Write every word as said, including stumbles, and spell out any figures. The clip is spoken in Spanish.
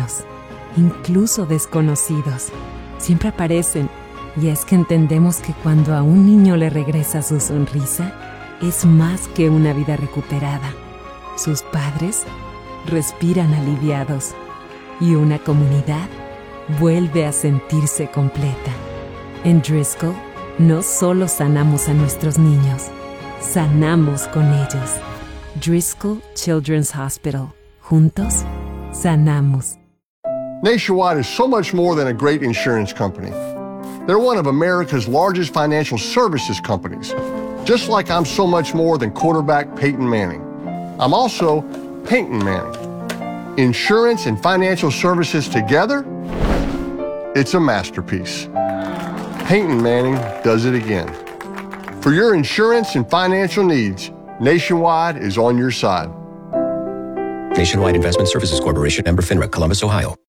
humanos, incluso desconocidos. Siempre aparecen, y es que entendemos que cuando a un niño le regresa su sonrisa, es más que una vida recuperada. Sus padres respiran aliviados y una comunidad vuelve a sentirse completa. En Driscoll, no solo sanamos a nuestros niños, sanamos con ellos. Driscoll Children's Hospital. Juntos, sanamos. Nationwide is so much more than a great insurance company. They're one of America's largest financial services companies, just like I'm so much more than quarterback Peyton Manning. I'm also Peyton Manning. Insurance and financial services together, it's a masterpiece. Peyton Manning does it again. For your insurance and financial needs, Nationwide is on your side. Nationwide Investment Services Corporation, member FINRA, Columbus, Ohio.